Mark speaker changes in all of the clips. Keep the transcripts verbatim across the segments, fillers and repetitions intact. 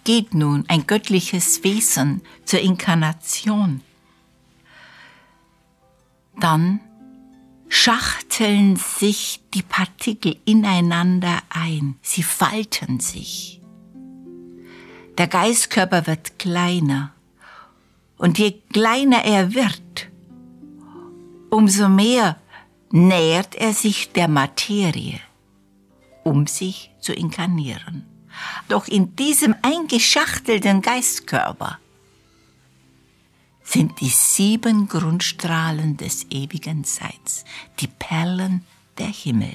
Speaker 1: geht nun ein göttliches Wesen zur Inkarnation, dann schachteln sich die Partikel ineinander ein, sie falten sich. Der Geistkörper wird kleiner und je kleiner er wird, umso mehr nähert er sich der Materie, um sich zu inkarnieren. Doch in diesem eingeschachtelten Geistkörper sind die sieben Grundstrahlen des ewigen Seins, die Perlen der Himmel.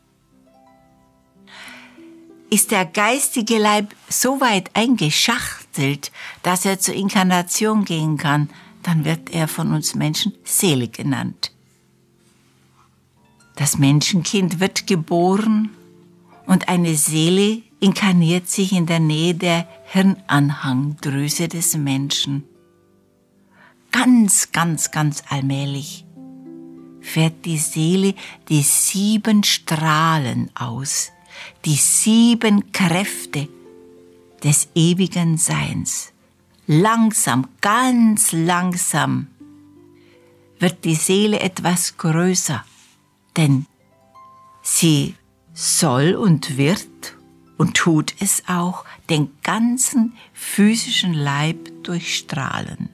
Speaker 1: Ist der geistige Leib so weit eingeschachtelt, dass er zur Inkarnation gehen kann, dann wird er von uns Menschen Seele genannt. Das Menschenkind wird geboren und eine Seele inkarniert sich in der Nähe der Hirnanhangdrüse des Menschen. Ganz, ganz, ganz allmählich fährt die Seele die sieben Strahlen aus, die sieben Kräfte des ewigen Seins. Langsam, ganz langsam wird die Seele etwas größer, denn sie soll und wird und tut es auch den ganzen physischen Leib durchstrahlen.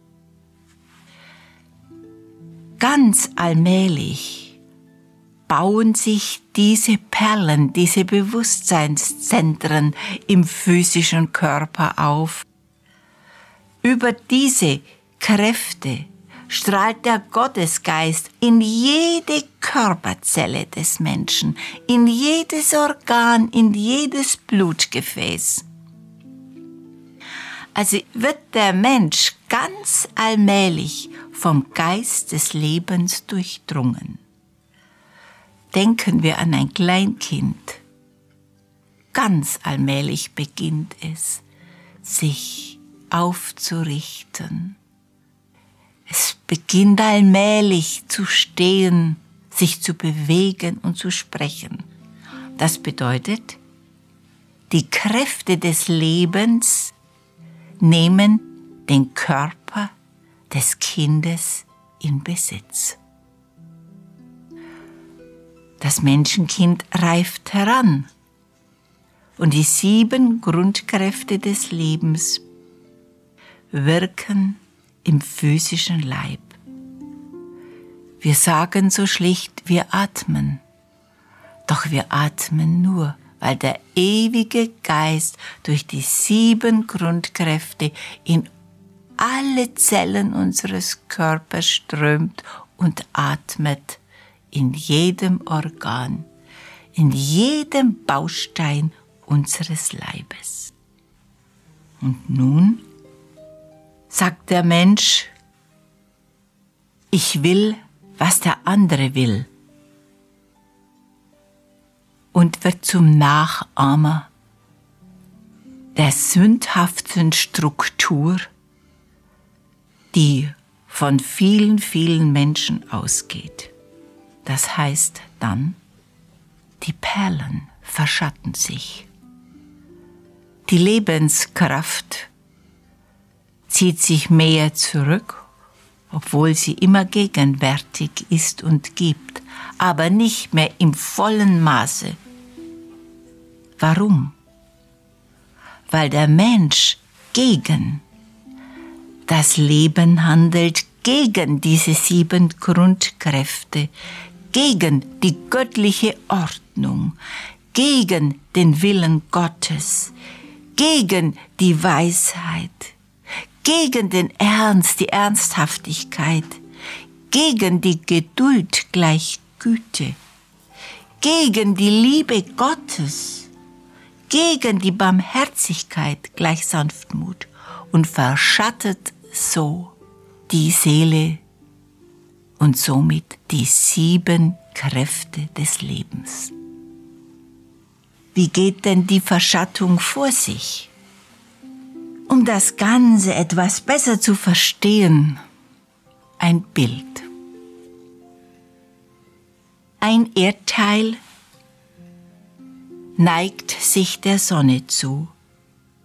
Speaker 1: Ganz allmählich bauen sich diese Perlen, diese Bewusstseinszentren im physischen Körper auf. Über diese Kräfte strahlt der Gottesgeist in jede Körperzelle des Menschen, in jedes Organ, in jedes Blutgefäß. Also wird der Mensch ganz allmählich vom Geist des Lebens durchdrungen. Denken wir an ein Kleinkind. Ganz allmählich beginnt es, sich aufzurichten. Es beginnt allmählich zu stehen, sich zu bewegen und zu sprechen. Das bedeutet, die Kräfte des Lebens nehmen den Körper des Kindes in Besitz. Das Menschenkind reift heran und die sieben Grundkräfte des Lebens wirken im physischen Leib. Wir sagen so schlicht, wir atmen, doch wir atmen nur, weil der ewige Geist durch die sieben Grundkräfte in alle Zellen unseres Körpers strömt und atmet, in jedem Organ, in jedem Baustein unseres Leibes. Und nun sagt der Mensch, ich will, was der andere will, und wird zum Nachahmer der sündhaften Struktur, die von vielen, vielen Menschen ausgeht. Das heißt dann, die Perlen verschatten sich. Die Lebenskraft zieht sich mehr zurück, obwohl sie immer gegenwärtig ist und gibt, aber nicht mehr im vollen Maße. Warum? Weil der Mensch gegen das Leben handelt, gegen diese sieben Grundkräfte, gegen die göttliche Ordnung, gegen den Willen Gottes, gegen die Weisheit, gegen den Ernst, die Ernsthaftigkeit, gegen die Geduld gleich Güte, gegen die Liebe Gottes, gegen die Barmherzigkeit gleich Sanftmut und verschattet so die Seele und somit die sieben Kräfte des Lebens. Wie geht denn die Verschattung vor sich? Um das Ganze etwas besser zu verstehen, ein Bild. Ein Erdteil neigt sich der Sonne zu.